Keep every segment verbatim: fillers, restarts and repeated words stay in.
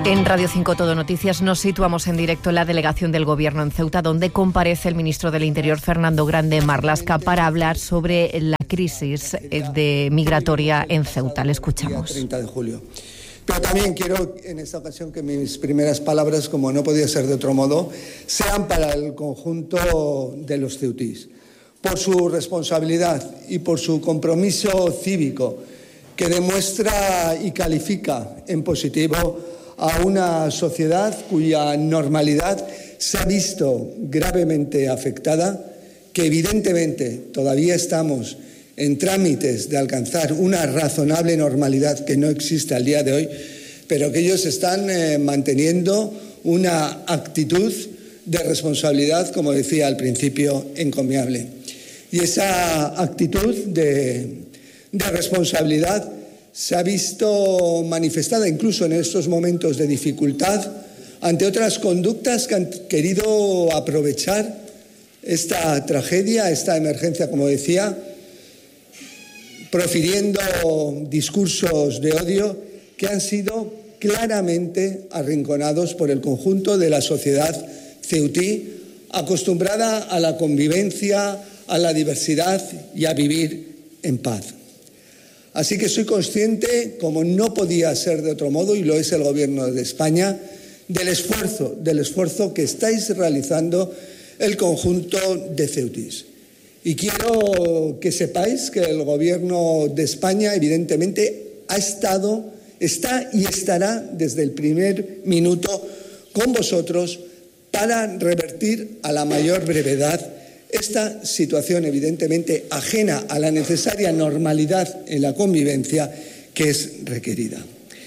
En Radio cinco Todo Noticias nos situamos en directo en la delegación del Gobierno en Ceuta, donde comparece el ministro del Interior, Fernando Grande Marlaska, para hablar sobre la crisis de migratoria en Ceuta. Le escuchamos. treinta de julio. Pero también quiero en esta ocasión que mis primeras palabras, como no podía ser de otro modo, sean para el conjunto de los ceutís, por su responsabilidad y por su compromiso cívico, que demuestra y califica en positivo a una sociedad cuya normalidad se ha visto gravemente afectada, que evidentemente todavía estamos en trámites de alcanzar una razonable normalidad que no existe al día de hoy, pero que ellos están eh, manteniendo una actitud de responsabilidad, como decía al principio, encomiable. Y esa actitud de, de responsabilidad se ha visto manifestada incluso en estos momentos de dificultad ante otras conductas que han querido aprovechar esta tragedia, esta emergencia, como decía, profiriendo discursos de odio que han sido claramente arrinconados por el conjunto de la sociedad ceutí, acostumbrada a la convivencia, a la diversidad y a vivir en paz. Así que soy consciente, como no podía ser de otro modo, y lo es el Gobierno de España, del esfuerzo, del esfuerzo que estáis realizando el conjunto de ceutís. Y quiero que sepáis que el Gobierno de España, evidentemente, ha estado, está y estará desde el primer minuto con vosotros para revertir a la mayor brevedad esta situación, evidentemente ajena a la necesaria normalidad en la convivencia que es requerida.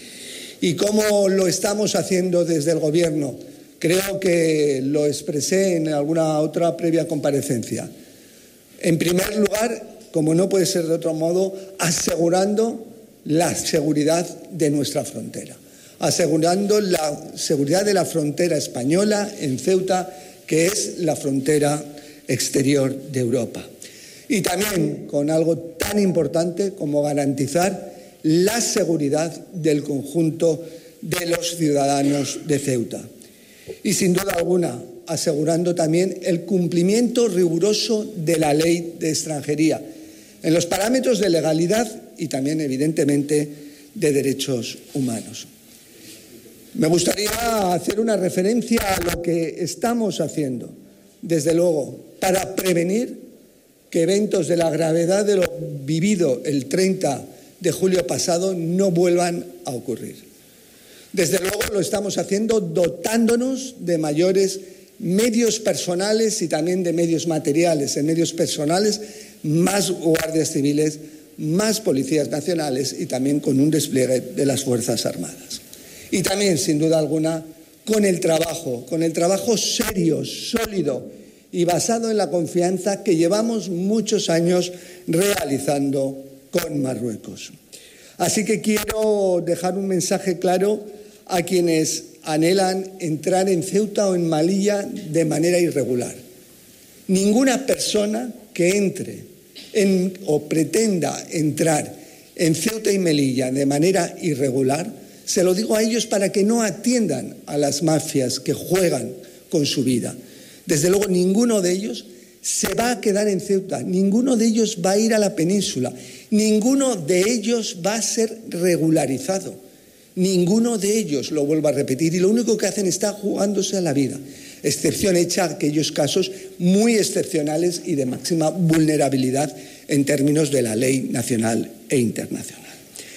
¿Y cómo lo estamos haciendo desde el Gobierno? Creo que lo expresé en alguna otra previa comparecencia. En primer lugar, como no puede ser de otro modo, asegurando la seguridad de nuestra frontera, asegurando la seguridad de la frontera española en Ceuta, que es la frontera exterior de Europa. Y también con algo tan importante como garantizar la seguridad del conjunto de los ciudadanos de Ceuta. Y sin duda alguna, asegurando también el cumplimiento riguroso de la ley de extranjería, en los parámetros de legalidad y también, evidentemente, de derechos humanos. Me gustaría hacer una referencia a lo que estamos haciendo, desde luego, para prevenir que eventos de la gravedad de lo vivido el treinta de julio pasado no vuelvan a ocurrir. Desde luego lo estamos haciendo dotándonos de mayores medios personales y también de medios materiales. En medios personales, más guardias civiles, más policías nacionales y también con un despliegue de las Fuerzas Armadas. Y también, sin duda alguna, con el trabajo, con el trabajo serio, sólido y basado en la confianza que llevamos muchos años realizando con Marruecos. Así que quiero dejar un mensaje claro a quienes anhelan entrar en Ceuta o en Melilla de manera irregular. Ninguna persona que entre en, o pretenda entrar en Ceuta y Melilla de manera irregular, se lo digo a ellos para que no atiendan a las mafias que juegan con su vida. Desde luego, ninguno de ellos se va a quedar en Ceuta, ninguno de ellos va a ir a la península, ninguno de ellos va a ser regularizado, ninguno de ellos, lo vuelvo a repetir, y lo único que hacen está jugándose a la vida, excepción hecha a aquellos casos muy excepcionales y de máxima vulnerabilidad en términos de la ley nacional e internacional.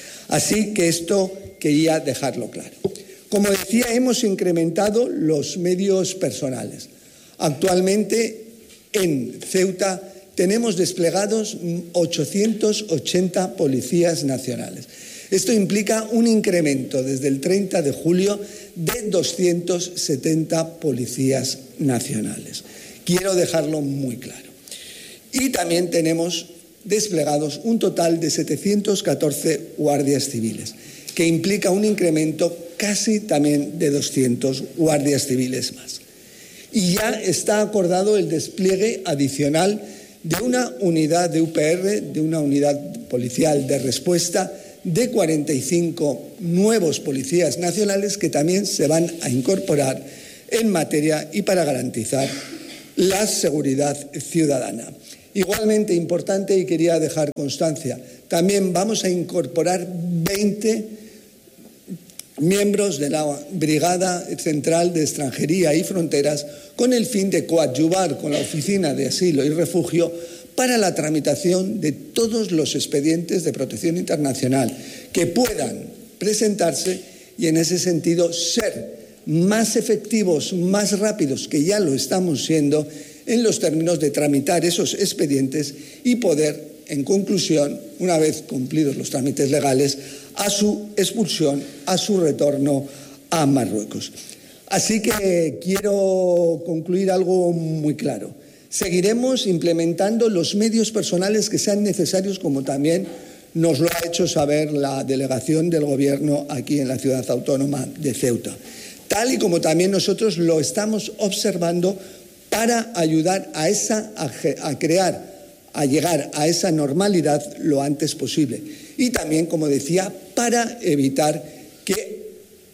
Así que esto quería dejarlo claro. Como decía, hemos incrementado los medios personales. Actualmente en Ceuta tenemos desplegados ochocientos ochenta policías nacionales. Esto implica un incremento desde el treinta de julio de doscientos setenta policías nacionales. Quiero dejarlo muy claro. Y también tenemos desplegados un total de setecientos catorce guardias civiles, que implica un incremento casi también de doscientos guardias civiles más. Y ya está acordado el despliegue adicional de una unidad de U P R, de una unidad policial de respuesta de cuarenta y cinco nuevos policías nacionales que también se van a incorporar en materia y para garantizar la seguridad ciudadana. Igualmente importante, y quería dejar constancia, también vamos a incorporar veinte miembros de la Brigada Central de Extranjería y Fronteras con el fin de coadyuvar con la Oficina de Asilo y Refugio para la tramitación de todos los expedientes de protección internacional que puedan presentarse y, en ese sentido, ser más efectivos, más rápidos, que ya lo estamos siendo, en los términos de tramitar esos expedientes y poder, en conclusión, una vez cumplidos los trámites legales, a su expulsión, a su retorno a Marruecos. Así que quiero concluir algo muy claro. Seguiremos implementando los medios personales que sean necesarios, como también nos lo ha hecho saber la delegación del Gobierno aquí en la ciudad autónoma de Ceuta, tal y como también nosotros lo estamos observando para ayudar a, esa, a, a crear, a llegar a esa normalidad lo antes posible. Y también, como decía, para evitar que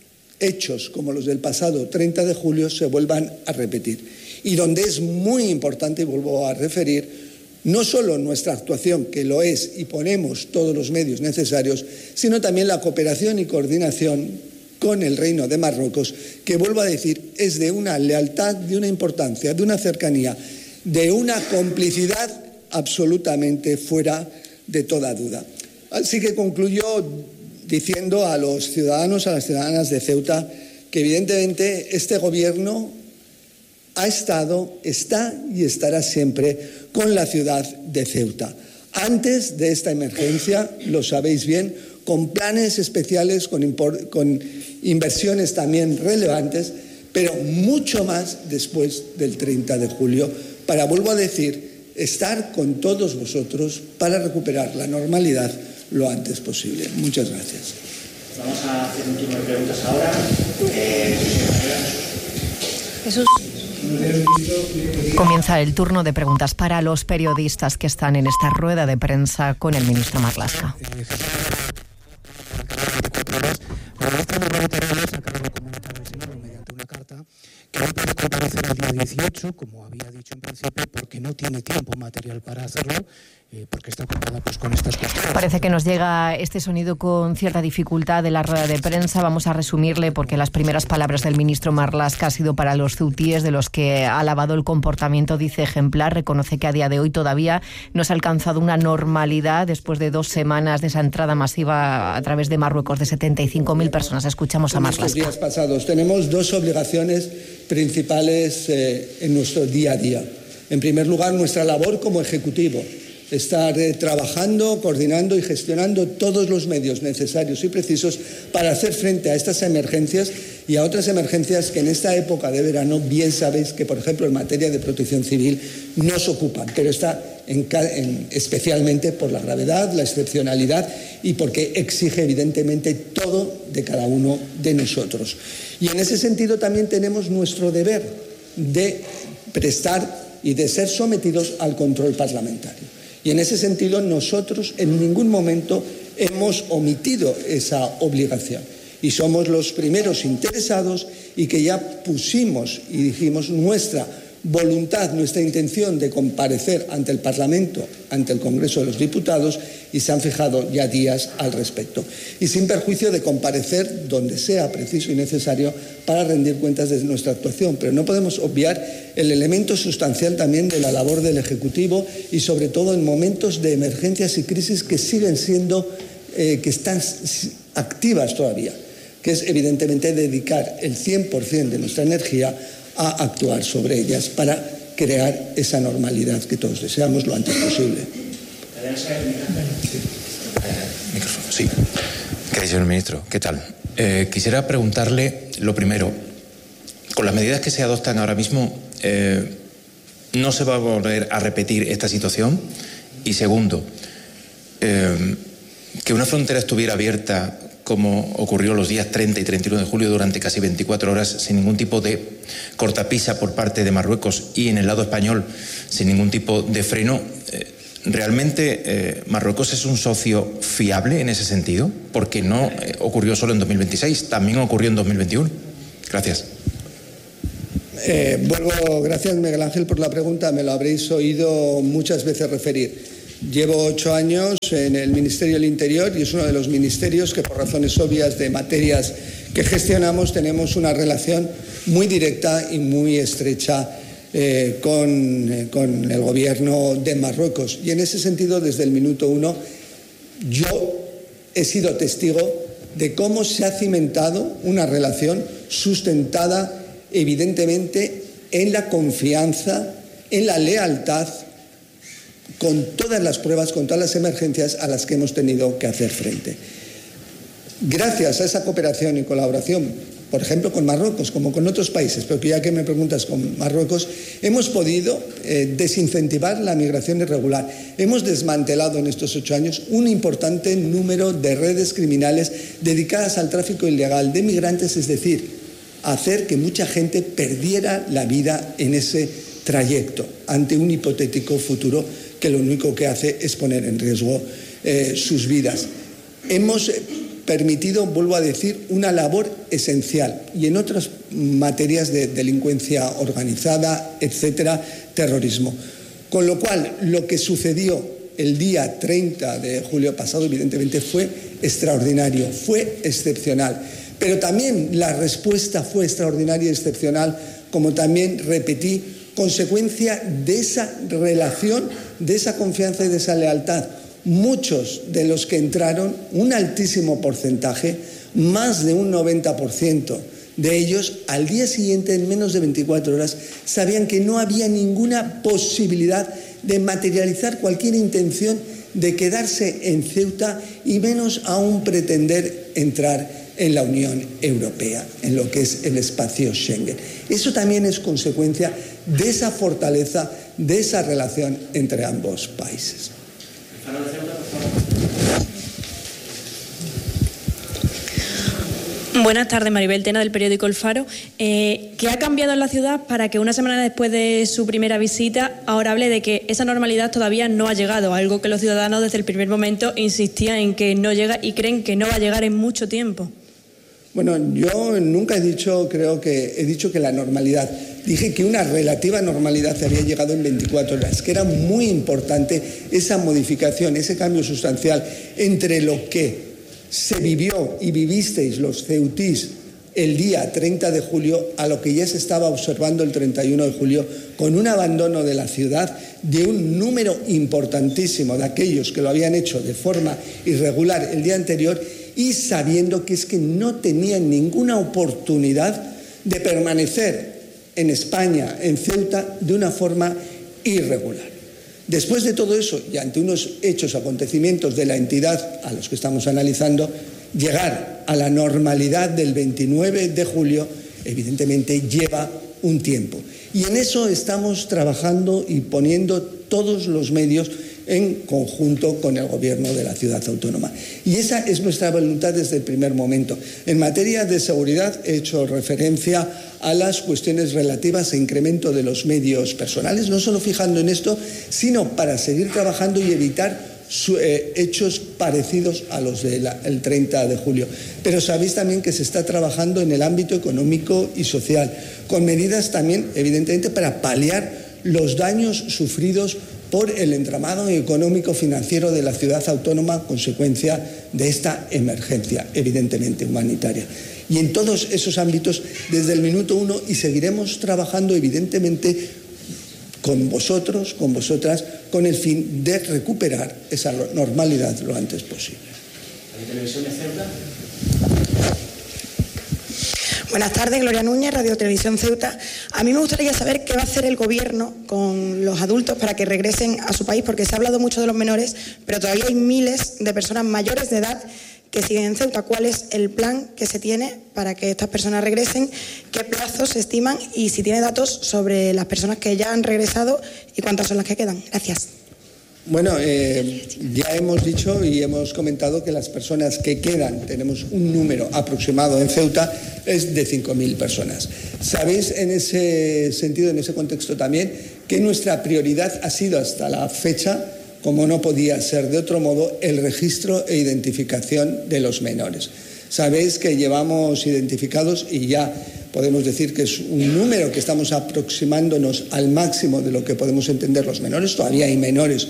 hechos como los del pasado treinta de julio se vuelvan a repetir. Y donde es muy importante, y vuelvo a referir, no solo nuestra actuación, que lo es, y ponemos todos los medios necesarios, sino también la cooperación y coordinación con el Reino de Marruecos, que, vuelvo a decir, es de una lealtad, de una importancia, de una cercanía, de una complicidad absolutamente fuera de toda duda. Así que concluyo diciendo a los ciudadanos, a las ciudadanas de Ceuta, que evidentemente este Gobierno ha estado, está y estará siempre con la ciudad de Ceuta. Antes de esta emergencia, lo sabéis bien, con planes especiales, con, con inversiones también relevantes, pero mucho más después del treinta de julio, para, vuelvo a decir, estar con todos vosotros para recuperar la normalidad lo antes posible. Muchas gracias. Vamos a hacer un turno de preguntas ahora. Eh, Jesús. Comienza el turno de preguntas para los periodistas que están en esta rueda de prensa con el ministro Marlaska. Que no puede comparecer el día dieciocho, como había dicho en principio, porque no tiene tiempo material para hacerlo, eh, porque está ocupada pues, con estas cuestiones. Parece que nos llega este sonido con cierta dificultad de la rueda de prensa. Vamos a resumirle, porque las primeras palabras del ministro Marlaska ha sido para los ceutíes, de los que ha alabado el comportamiento, dice, ejemplar. Reconoce que a día de hoy todavía no se ha alcanzado una normalidad después de dos semanas de esa entrada masiva a través de Marruecos de setenta y cinco mil personas. Escuchamos a Marlaska. En estos días pasados tenemos dos obligaciones principales eh, en nuestro día a día. En primer lugar, nuestra labor como Ejecutivo, estar eh, trabajando, coordinando y gestionando todos los medios necesarios y precisos para hacer frente a estas emergencias y a otras emergencias que en esta época de verano bien sabéis que, por ejemplo, en materia de protección civil nos ocupan, pero está en, en, especialmente por la gravedad, la excepcionalidad y porque exige evidentemente todo de cada uno de nosotros. Y en ese sentido también tenemos nuestro deber de prestar y de ser sometidos al control parlamentario. Y en ese sentido nosotros en ningún momento hemos omitido esa obligación. Y somos los primeros interesados y que ya pusimos y dijimos nuestra voluntad, nuestra intención de comparecer ante el Parlamento, ante el Congreso de los Diputados, y se han fijado ya días al respecto. Y sin perjuicio de comparecer donde sea preciso y necesario para rendir cuentas de nuestra actuación. Pero no podemos obviar el elemento sustancial también de la labor del Ejecutivo y sobre todo en momentos de emergencias y crisis que siguen siendo, eh, que están activas todavía, que es evidentemente dedicar el cien por ciento de nuestra energía a actuar sobre ellas para crear esa normalidad que todos deseamos lo antes posible. Micrófono, sí. Querido señor ministro, ¿qué tal? Eh, quisiera preguntarle lo primero. Con las medidas que se adoptan ahora mismo, eh, ¿no se va a volver a repetir esta situación? Y segundo, eh, que una frontera estuviera abierta como ocurrió los días treinta y treinta y uno de julio durante casi veinticuatro horas sin ningún tipo de cortapisa por parte de Marruecos y en el lado español sin ningún tipo de freno, eh, ¿realmente eh, Marruecos es un socio fiable en ese sentido? Porque no eh, ocurrió solo en dos mil veintiséis, también ocurrió en dos mil veintiuno. Gracias. Eh, vuelvo, gracias Miguel Ángel por la pregunta, me lo habréis oído muchas veces referir. Llevo ocho años en el Ministerio del Interior y es uno de los ministerios que por razones obvias de materias que gestionamos tenemos una relación muy directa y muy estrecha eh, con, eh, con el gobierno de Marruecos. Y en ese sentido, desde el minuto uno, yo he sido testigo de cómo se ha cimentado una relación sustentada evidentemente en la confianza, en la lealtad, con todas las pruebas, con todas las emergencias a las que hemos tenido que hacer frente. Gracias a esa cooperación y colaboración, por ejemplo, con Marruecos, como con otros países, pero que ya que me preguntas con Marruecos, hemos podido eh, desincentivar la migración irregular. Hemos desmantelado en estos ocho años un importante número de redes criminales dedicadas al tráfico ilegal de migrantes, es decir, hacer que mucha gente perdiera la vida en ese trayecto ante un hipotético futuro que lo único que hace es poner en riesgo eh, sus vidas. Hemos permitido, vuelvo a decir, una labor esencial y en otras materias de delincuencia organizada, etcétera, terrorismo. Con lo cual, lo que sucedió el día treinta de julio pasado, evidentemente, fue extraordinario, fue excepcional. Pero también la respuesta fue extraordinaria y excepcional, como también repetí, consecuencia de esa relación, de esa confianza y de esa lealtad. Muchos de los que entraron, un altísimo porcentaje, más de un noventa por ciento de ellos, al día siguiente, en menos de veinticuatro horas, sabían que no había ninguna posibilidad de materializar cualquier intención de quedarse en Ceuta y menos aún pretender entrar en la Unión Europea, en lo que es el espacio Schengen. Eso también es consecuencia de esa fortaleza, de esa relación entre ambos países. Buenas tardes, Maribel Tena, del periódico El Faro. Eh, ¿Qué ha cambiado en la ciudad para que una semana después de su primera visita ahora hable de que esa normalidad todavía no ha llegado? Algo que los ciudadanos desde el primer momento insistían en que no llega y creen que no va a llegar en mucho tiempo. Bueno, yo nunca he dicho, creo que he dicho que la normalidad. Dije que una relativa normalidad había llegado en veinticuatro horas, que era muy importante esa modificación, ese cambio sustancial entre lo que se vivió y vivisteis los ceutís el día treinta de julio a lo que ya se estaba observando el treinta y uno de julio, con un abandono de la ciudad de un número importantísimo de aquellos que lo habían hecho de forma irregular el día anterior y sabiendo que es que no tenían ninguna oportunidad de permanecer en España, en Ceuta, de una forma irregular. Después de todo eso, y ante unos hechos, acontecimientos de la entidad a los que estamos analizando, llegar a la normalidad del veintinueve de julio, evidentemente lleva un tiempo. Y en eso estamos trabajando y poniendo todos los medios en conjunto con el Gobierno de la Ciudad Autónoma. Y esa es nuestra voluntad desde el primer momento. En materia de seguridad he hecho referencia a las cuestiones relativas a incremento de los medios personales, no solo fijando en esto, sino para seguir trabajando y evitar su, eh, hechos parecidos a los del treinta de julio. Pero sabéis también que se está trabajando en el ámbito económico y social, con medidas también, evidentemente, para paliar los daños sufridos por el entramado económico financiero de la ciudad autónoma a consecuencia de esta emergencia, evidentemente humanitaria. Y en todos esos ámbitos, desde el minuto uno, y seguiremos trabajando, evidentemente, con vosotros, con vosotras, con el fin de recuperar esa normalidad lo antes posible. ¿Televisión de Ceuta? Buenas tardes, Gloria Núñez, Radio Televisión Ceuta. A mí me gustaría saber qué va a hacer el Gobierno con los adultos para que regresen a su país, porque se ha hablado mucho de los menores, pero todavía hay miles de personas mayores de edad que siguen en Ceuta. ¿Cuál es el plan que se tiene para que estas personas regresen? ¿Qué plazos se estiman? Y si tiene datos sobre las personas que ya han regresado y cuántas son las que quedan. Gracias. Bueno, eh, ya hemos dicho y hemos comentado que las personas que quedan, tenemos un número aproximado en Ceuta, es de cinco mil personas. Sabéis en ese sentido, en ese contexto también, que nuestra prioridad ha sido hasta la fecha como no podía ser de otro modo, el registro e identificación de los menores. Sabéis que llevamos identificados, y ya podemos decir que es un número que estamos aproximándonos al máximo de lo que podemos entender los menores. Todavía hay menores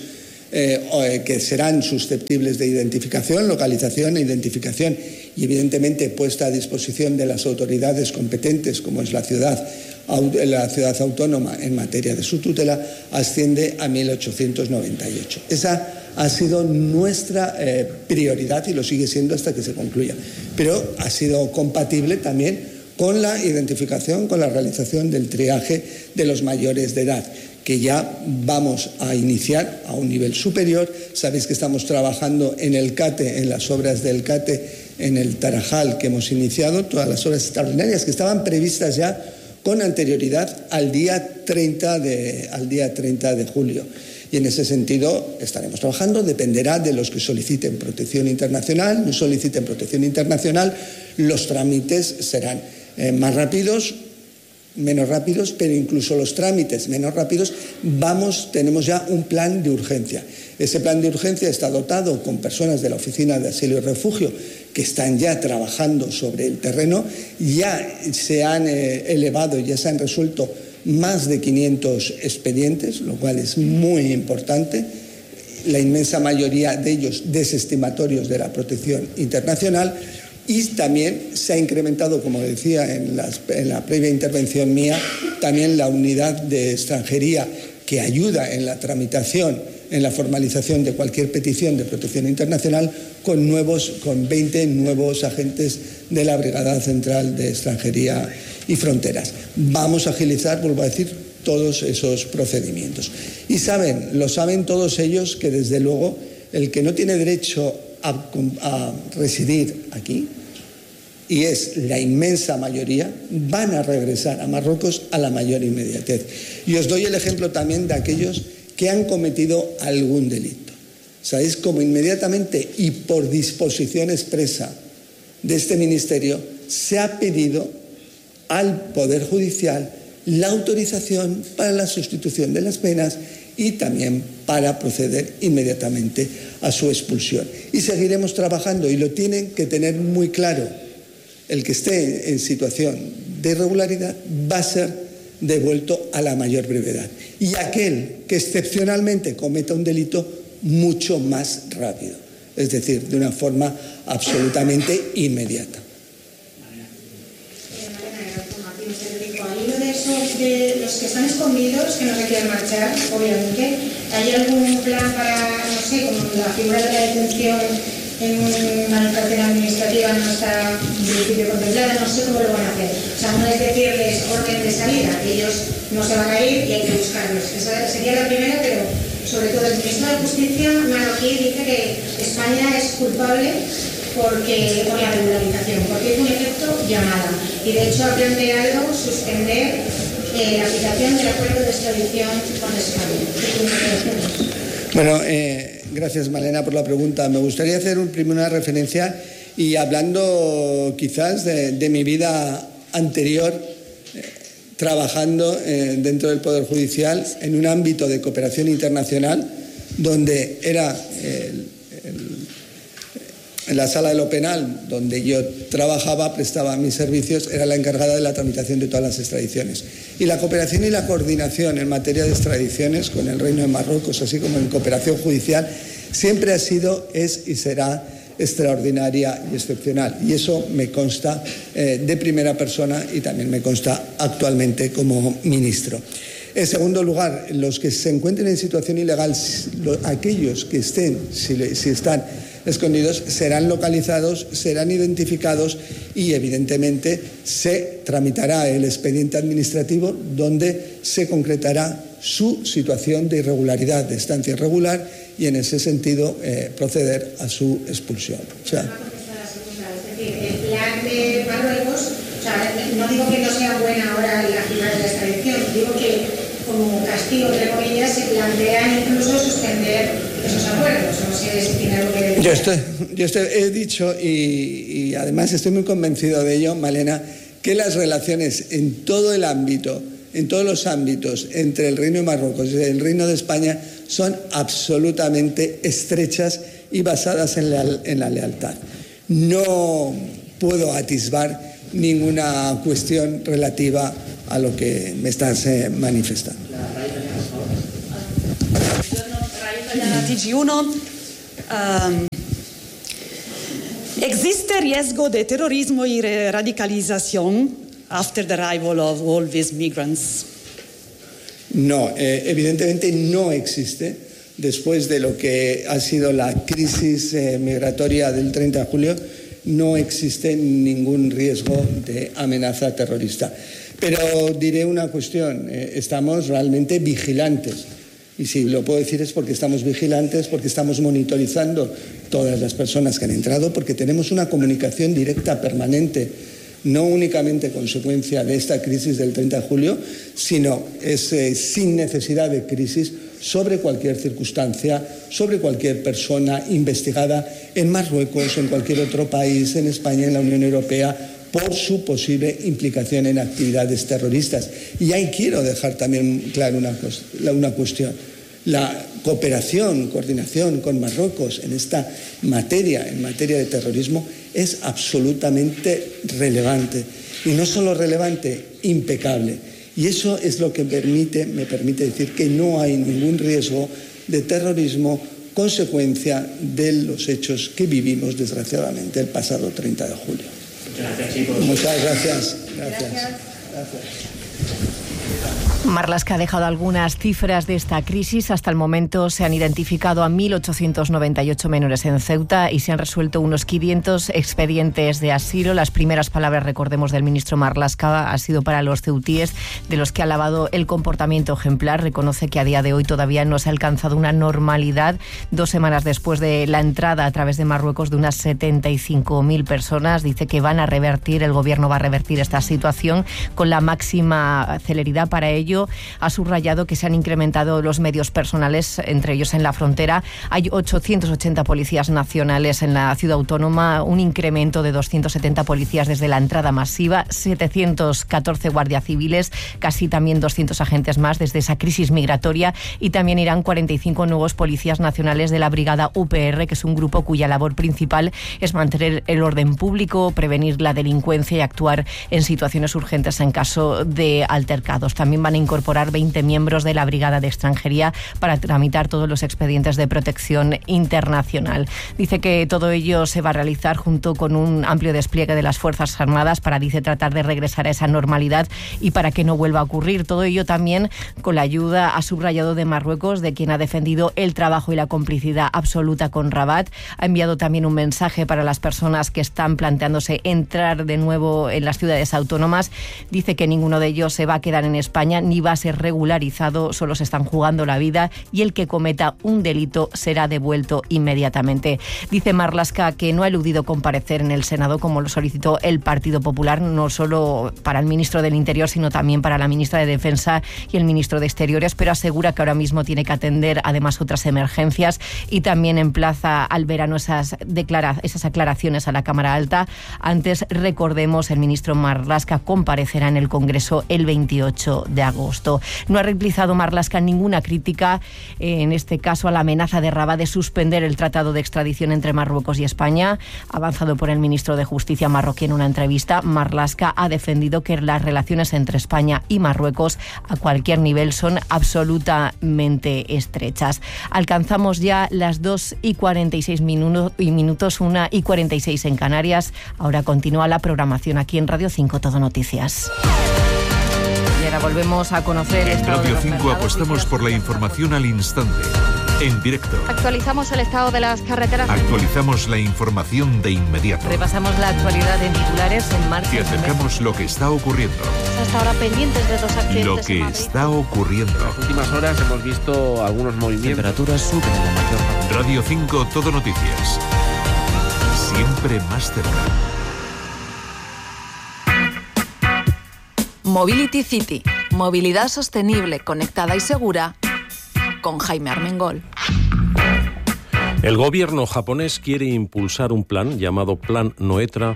eh, que serán susceptibles de identificación, localización e identificación, y evidentemente puesta a disposición de las autoridades competentes, como es la ciudad, la ciudad autónoma en materia de su tutela, asciende a mil ochocientos noventa y ocho. Esa ha sido nuestra eh, prioridad y lo sigue siendo hasta que se concluya. Pero ha sido compatible también con la identificación, con la realización del triaje de los mayores de edad, que ya vamos a iniciar a un nivel superior. Sabéis que estamos trabajando en el CATE, en las obras del CATE, en el Tarajal que hemos iniciado, todas las obras extraordinarias que estaban previstas ya con anterioridad al día treinta de, al día treinta de julio. Y en ese sentido estaremos trabajando. Dependerá de los que soliciten protección internacional, no soliciten protección internacional, los trámites serán eh, más rápidos, menos rápidos, pero incluso los trámites menos rápidos, vamos, tenemos ya un plan de urgencia. Ese plan de urgencia está dotado con personas de la Oficina de Asilo y Refugio que están ya trabajando sobre el terreno. Ya se han eh, elevado, ya se han resuelto más de quinientos expedientes, lo cual es muy importante. La inmensa mayoría de ellos desestimatorios de la protección internacional. Y también se ha incrementado, como decía en, las, en la previa intervención mía, también la unidad de extranjería que ayuda en la tramitación, en la formalización de cualquier petición de protección internacional, con, nuevos, con veinte nuevos agentes de la Brigada Central de Extranjería y Fronteras. Vamos a agilizar, vuelvo a decir, todos esos procedimientos. Y saben, lo saben todos ellos, que desde luego el que no tiene derecho a, a residir aquí, y es la inmensa mayoría, van a regresar a Marruecos a la mayor inmediatez. Y os doy el ejemplo también de aquellos que han cometido algún delito. ¿Sabéis cómo inmediatamente y por disposición expresa de este Ministerio se ha pedido al Poder Judicial la autorización para la sustitución de las penas y también para proceder inmediatamente a su expulsión? Y seguiremos trabajando, y lo tienen que tener muy claro. El que esté en situación de irregularidad va a ser devuelto a la mayor brevedad. Y aquel que excepcionalmente cometa un delito, mucho más rápido. Es decir, de una forma absolutamente inmediata. Al hilo de esos, de los que están escondidos, que no se quieren marchar, obviamente, ¿hay algún plan para, no sé, como la figura de la detención en una cárcel administrativa no está en principio contemplada? No sé cómo lo van a hacer. O sea, no es decirles orden de salida, que ellos no se van a ir y hay que buscarlos. Esa sería la primera, pero sobre todo el ministro de Justicia marroquí dice que España es culpable porque, por la regularización, porque es un efecto llamada. Y de hecho ha planteado suspender eh, la aplicación del acuerdo de extradición con España. Bueno, eh, gracias Malena por la pregunta. Me gustaría hacer un, primero una referencia y hablando quizás de, de mi vida anterior, eh, trabajando eh, dentro del Poder Judicial en un ámbito de cooperación internacional donde era el, el, en la sala de lo penal donde yo trabajaba, prestaba mis servicios, era la encargada de la tramitación de todas las extradiciones. Y la cooperación y la coordinación en materia de extradiciones con el Reino de Marruecos, así como en cooperación judicial, siempre ha sido, es y será extraordinaria y excepcional. Y eso me consta eh, de primera persona y también me consta actualmente como ministro. En segundo lugar, los que se encuentren en situación ilegal, aquellos que estén, si, le, si están escondidos, serán localizados, serán identificados y evidentemente se tramitará el expediente administrativo donde se concretará su situación de irregularidad, de estancia irregular, y en ese sentido eh, proceder a su expulsión. O sea, es decir, el plan de Marruecos, o sea, no digo que no sea buena ahora la figura de la extradición, digo que como castigo, entre comillas, se plantea incluso suspender esos acuerdos. No sé si tiene algo que decir. Yo, estoy, yo estoy, he dicho, y, y además estoy muy convencido de ello, Malena, que las relaciones en todo el ámbito, en todos los ámbitos, entre el Reino de Marruecos y el Reino de España, son absolutamente estrechas y basadas en la, en la lealtad. No puedo atisbar ninguna cuestión relativa a lo que me estás eh, manifestando. T G uno, um, ¿existe riesgo de terrorismo y radicalización after the arrival of all these migrants? No, eh, evidentemente no existe. Después de lo que ha sido la crisis eh, migratoria del treinta de julio, no existe ningún riesgo de amenaza terrorista. Pero diré una cuestión, eh, estamos realmente vigilantes. Y si lo puedo decir es porque estamos vigilantes, porque estamos monitorizando todas las personas que han entrado, porque tenemos una comunicación directa permanente, no únicamente consecuencia de esta crisis del treinta de julio, sino es eh, sin necesidad de crisis sobre cualquier circunstancia, sobre cualquier persona investigada en Marruecos, en cualquier otro país, en España, en la Unión Europea, por su posible implicación en actividades terroristas. Y ahí quiero dejar también claro una, una cuestión. La cooperación, coordinación con Marruecos en esta materia, en materia de terrorismo, es absolutamente relevante. Y no solo relevante, impecable. Y eso es lo que permite, me permite decir que no hay ningún riesgo de terrorismo consecuencia de los hechos que vivimos, desgraciadamente, el pasado treinta de julio. Muchas gracias, chicos. Muchas gracias. Gracias. Gracias. Marlaska ha dejado algunas cifras de esta crisis. Hasta el momento se han identificado a mil ochocientos noventa y ocho menores en Ceuta y se han resuelto unos quinientos expedientes de asilo. Las primeras palabras, recordemos, del ministro Marlaska ha sido para los ceutíes, de los que ha alabado el comportamiento ejemplar. Reconoce que a día de hoy todavía no se ha alcanzado una normalidad, dos semanas después de la entrada a través de Marruecos de unas setenta y cinco mil personas. Dice que van a revertir, el gobierno va a revertir esta situación con la máxima celeridad. Para ello ha subrayado que se han incrementado los medios personales, entre ellos en la frontera. Hay ochocientos ochenta policías nacionales en la ciudad autónoma, un incremento de doscientos setenta policías desde la entrada masiva, setecientos catorce guardias civiles, casi también doscientos agentes más desde esa crisis migratoria, y también irán cuarenta y cinco nuevos policías nacionales de la Brigada U P R, que es un grupo cuya labor principal es mantener el orden público, prevenir la delincuencia y actuar en situaciones urgentes en caso de altercados. También van a incorporar veinte miembros de la Brigada de Extranjería para tramitar todos los expedientes de protección internacional. Dice que todo ello se va a realizar junto con un amplio despliegue de las Fuerzas Armadas para, dice, tratar de regresar a esa normalidad y para que no vuelva a ocurrir. Todo ello también con la ayuda, ha subrayado, de Marruecos, de quien ha defendido el trabajo y la complicidad absoluta con Rabat. Ha enviado también un mensaje para las personas que están planteándose entrar de nuevo en las ciudades autónomas. Dice que ninguno de ellos se va a quedar en España ni va a ser regularizado, solo se están jugando la vida y el que cometa un delito será devuelto inmediatamente. Dice Marlaska que no ha eludido comparecer en el Senado como lo solicitó el Partido Popular, no solo para el ministro del Interior, sino también para la ministra de Defensa y el ministro de Exteriores, pero asegura que ahora mismo tiene que atender además otras emergencias y también emplaza al verano esas, declara, esas aclaraciones a la Cámara Alta. Antes, recordemos, el ministro Marlaska comparecerá en el Congreso el veintiocho de agosto. No ha realizado Marlaska ninguna crítica, eh, en este caso, a la amenaza de Rabat de suspender el tratado de extradición entre Marruecos y España, avanzado por el ministro de Justicia marroquí en una entrevista. Marlaska ha defendido que las relaciones entre España y Marruecos a cualquier nivel son absolutamente estrechas. Alcanzamos ya las dos y cuarenta y seis minutos, una y cuarenta y seis en Canarias. Ahora continúa la programación aquí en Radio cinco Todo Noticias. Y ahora volvemos a conocer... En Radio cinco apostamos por la información al instante, en directo. Actualizamos el estado de las carreteras. Actualizamos la información de inmediato. Repasamos la actualidad en titulares en marcha. Y acercamos lo que está ocurriendo. Hasta ahora pendientes de dos accidentes. Lo que está ocurriendo. En las últimas horas hemos visto algunos movimientos. Temperaturas suben en la mayor parte. Radio cinco Todo Noticias. Siempre más cerca. Mobility City, movilidad sostenible, conectada y segura, con Jaime Armengol. El gobierno japonés quiere impulsar un plan llamado Plan Noetra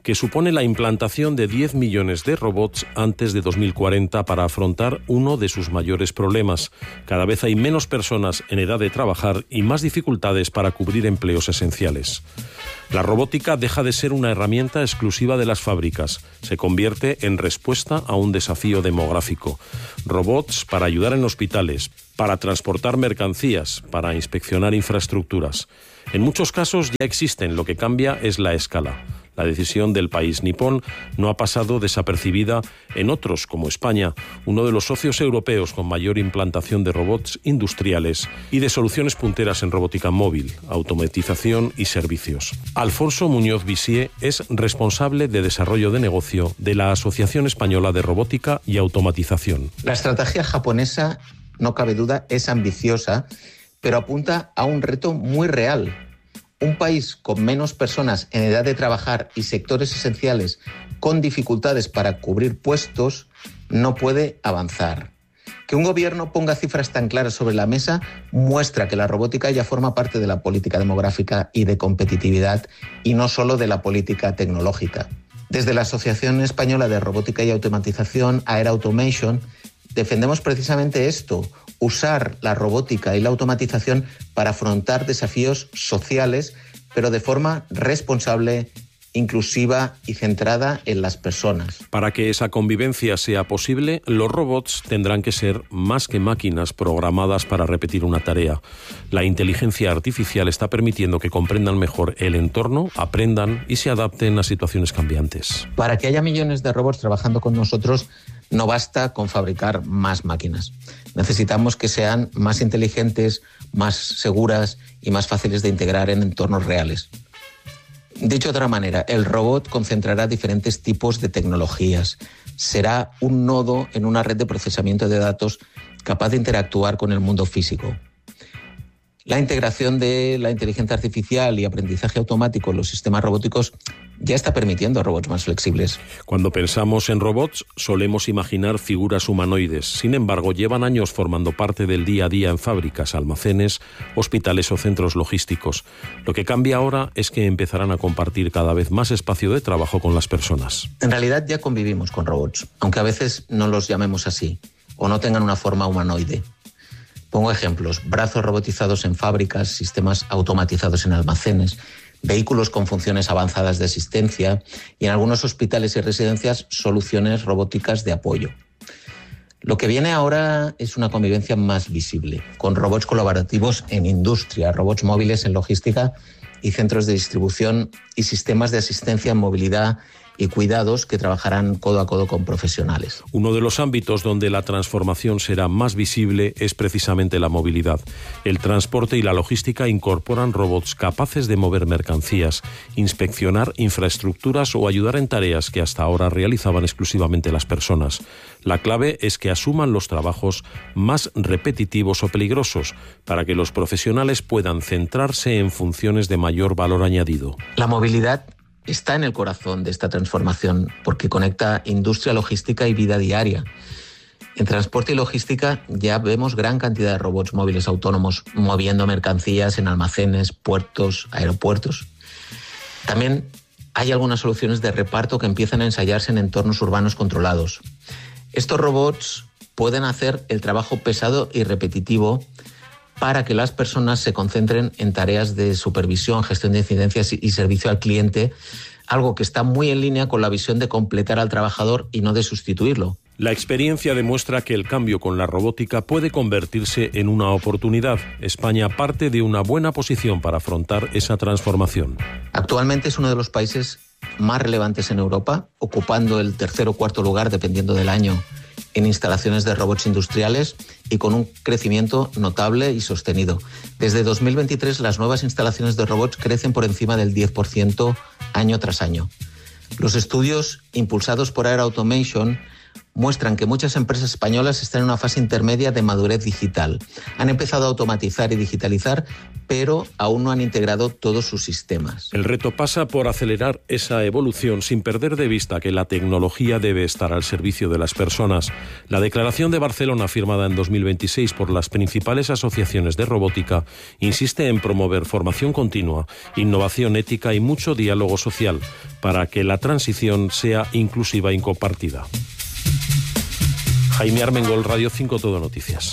que supone la implantación de diez millones de robots antes de dos mil cuarenta para afrontar uno de sus mayores problemas. Cada vez hay menos personas en edad de trabajar y más dificultades para cubrir empleos esenciales. La robótica deja de ser una herramienta exclusiva de las fábricas. Se convierte en respuesta a un desafío demográfico. Robots para ayudar en hospitales, para transportar mercancías, para inspeccionar infraestructuras. En muchos casos ya existen, lo que cambia es la escala. La decisión del país nipón no ha pasado desapercibida en otros, como España, uno de los socios europeos con mayor implantación de robots industriales y de soluciones punteras en robótica móvil, automatización y servicios. Alfonso Muñoz Visier es responsable de desarrollo de negocio de la Asociación Española de Robótica y Automatización. La estrategia japonesa, no cabe duda, es ambiciosa, pero apunta a un reto muy real. Un país con menos personas en edad de trabajar y sectores esenciales con dificultades para cubrir puestos no puede avanzar. Que un gobierno ponga cifras tan claras sobre la mesa muestra que la robótica ya forma parte de la política demográfica y de competitividad y no solo de la política tecnológica. Desde la Asociación Española de Robótica y Automatización, Air Automation, defendemos precisamente esto, usar la robótica y la automatización para afrontar desafíos sociales, pero de forma responsable, inclusiva y centrada en las personas. Para que esa convivencia sea posible, los robots tendrán que ser más que máquinas programadas para repetir una tarea. La inteligencia artificial está permitiendo que comprendan mejor el entorno, aprendan y se adapten a situaciones cambiantes. Para que haya millones de robots trabajando con nosotros, no basta con fabricar más máquinas. Necesitamos que sean más inteligentes, más seguras y más fáciles de integrar en entornos reales. Dicho de otra manera, el robot concentrará diferentes tipos de tecnologías. Será un nodo en una red de procesamiento de datos capaz de interactuar con el mundo físico. La integración de la inteligencia artificial y aprendizaje automático en los sistemas robóticos ya está permitiendo robots más flexibles. Cuando pensamos en robots, solemos imaginar figuras humanoides. Sin embargo, llevan años formando parte del día a día en fábricas, almacenes, hospitales o centros logísticos. Lo que cambia ahora es que empezarán a compartir cada vez más espacio de trabajo con las personas. En realidad ya convivimos con robots, aunque a veces no los llamemos así o no tengan una forma humanoide. Pongo ejemplos: brazos robotizados en fábricas, sistemas automatizados en almacenes, vehículos con funciones avanzadas de asistencia y en algunos hospitales y residencias soluciones robóticas de apoyo. Lo que viene ahora es una convivencia más visible, con robots colaborativos en industria, robots móviles en logística y centros de distribución y sistemas de asistencia en movilidad y cuidados que trabajarán codo a codo con profesionales. Uno de los ámbitos donde la transformación será más visible es precisamente la movilidad. El transporte y la logística incorporan robots capaces de mover mercancías, inspeccionar infraestructuras o ayudar en tareas que hasta ahora realizaban exclusivamente las personas. La clave es que asuman los trabajos más repetitivos o peligrosos para que los profesionales puedan centrarse en funciones de mayor valor añadido. La movilidad está en el corazón de esta transformación porque conecta industria, logística y vida diaria. En transporte y logística ya vemos gran cantidad de robots móviles autónomos moviendo mercancías en almacenes, puertos, aeropuertos. También hay algunas soluciones de reparto que empiezan a ensayarse en entornos urbanos controlados. Estos robots pueden hacer el trabajo pesado y repetitivo para que las personas se concentren en tareas de supervisión, gestión de incidencias y servicio al cliente, algo que está muy en línea con la visión de completar al trabajador y no de sustituirlo. La experiencia demuestra que el cambio con la robótica puede convertirse en una oportunidad. España parte de una buena posición para afrontar esa transformación. Actualmente es uno de los países más relevantes en Europa, ocupando el tercer o cuarto lugar, dependiendo del año, en instalaciones de robots industriales y con un crecimiento notable y sostenido. Desde dos mil veintitrés, las nuevas instalaciones de robots crecen por encima del diez por ciento año tras año. Los estudios impulsados por Air Automation muestran que muchas empresas españolas están en una fase intermedia de madurez digital. Han empezado a automatizar y digitalizar, pero aún no han integrado todos sus sistemas. El reto pasa por acelerar esa evolución sin perder de vista que la tecnología debe estar al servicio de las personas. La Declaración de Barcelona, firmada en dos mil veintiséis por las principales asociaciones de robótica, insiste en promover formación continua, innovación ética y mucho diálogo social para que la transición sea inclusiva y compartida. Jaime Armengol, Radio cinco Todo Noticias.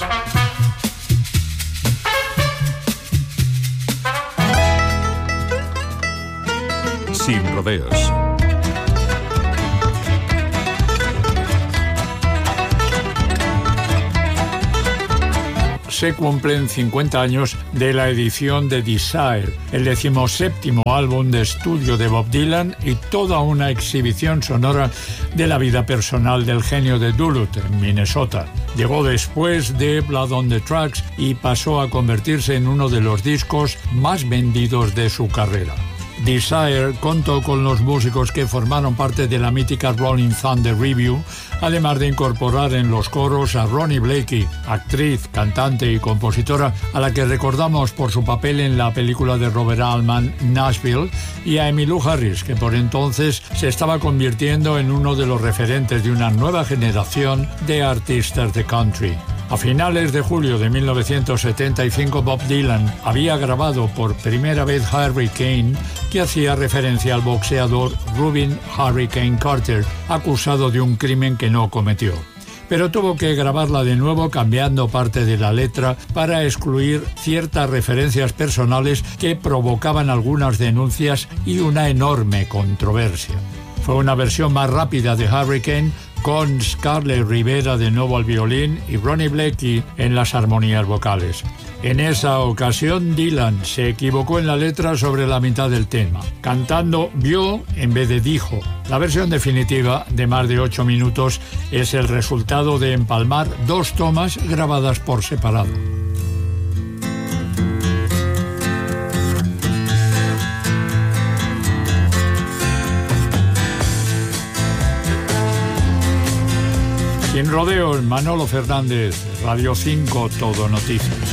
Sin rodeos. Se cumplen cincuenta años de la edición de Desire, el decimoséptimo álbum de estudio de Bob Dylan y toda una exhibición sonora de la vida personal del genio de Duluth, en Minnesota. Llegó después de Blood on the Tracks y pasó a convertirse en uno de los discos más vendidos de su carrera. Desire contó con los músicos que formaron parte de la mítica Rolling Thunder Revue, además de incorporar en los coros a Ronnie Blakey, actriz, cantante y compositora, a la que recordamos por su papel en la película de Robert Altman, Nashville, y a Emmylou Harris, que por entonces se estaba convirtiendo en uno de los referentes de una nueva generación de artistas de country. A finales de julio de mil novecientos setenta y cinco, Bob Dylan había grabado por primera vez Hurricane, que hacía referencia al boxeador Rubin Hurricane Carter, acusado de un crimen que no cometió. Pero tuvo que grabarla de nuevo cambiando parte de la letra para excluir ciertas referencias personales que provocaban algunas denuncias y una enorme controversia. Fue una versión más rápida de Hurricane, con Scarlett Rivera de nuevo al violín y Ronnie Blakey en las armonías vocales. En esa ocasión, Dylan se equivocó en la letra sobre la mitad del tema, cantando vio en vez de dijo. La versión definitiva, de más de ocho minutos, es el resultado de empalmar dos tomas grabadas por separado. Sin rodeos, Manolo Fernández, Radio cinco Todo Noticias.